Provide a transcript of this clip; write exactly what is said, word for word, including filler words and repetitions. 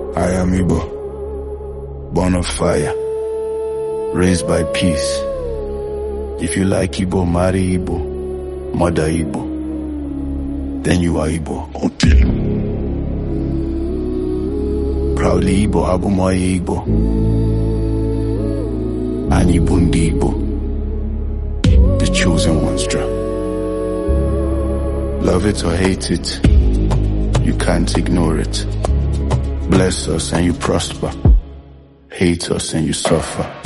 I am Igbo, born of fire, raised by peace. If you like Igbo, marry Igbo, mother Igbo, then you are Igbo. Until proudly Igbo, Abumoye Igbo, and Ibundi Igbo, the chosen ones drum. Love it or hate it, you can't ignore it. Bless us and you prosper, hate us and you suffer.